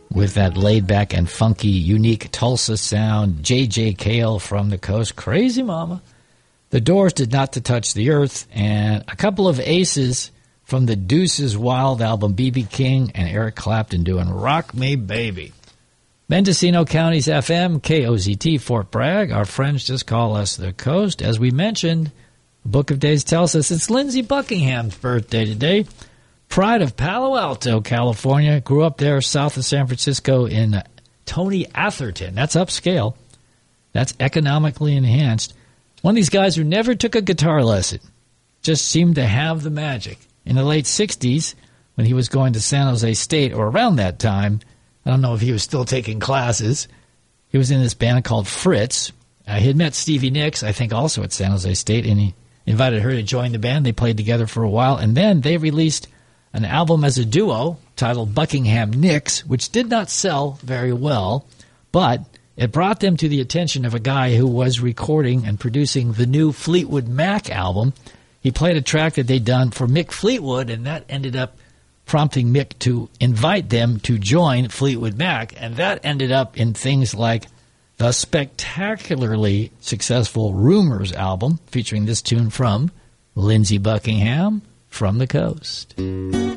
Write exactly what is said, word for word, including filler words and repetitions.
with that laid-back and funky, unique Tulsa sound. J J. Cale from the Coast, Crazy Mama. The Doors, Did Not to Touch the Earth, and a couple of aces from the Deuces Wild album, B B. King and Eric Clapton doing Rock Me Baby. Mendocino County's F M, K O Z T, Fort Bragg. Our friends just call us the Coast. As we mentioned, the Book of Days tells us it's Lindsey Buckingham's birthday today. Pride of Palo Alto, California. Grew up there south of San Francisco in Tony Atherton. That's upscale. That's economically enhanced. One of these guys who never took a guitar lesson. Just seemed to have the magic. In the late sixties, when he was going to San Jose State, or around that time, I don't know if he was still taking classes, he was in this band called Fritz. Uh, he had met Stevie Nicks, I think also at San Jose State, and he invited her to join the band. They played together for a while, and then they released an album as a duo titled Buckingham Nicks, which did not sell very well, but it brought them to the attention of a guy who was recording and producing the new Fleetwood Mac album. He played a track that they'd done for Mick Fleetwood, and that ended up prompting Mick to invite them to join Fleetwood Mac, and that ended up in things like the spectacularly successful Rumors album, featuring this tune from Lindsey Buckingham, From the Coast.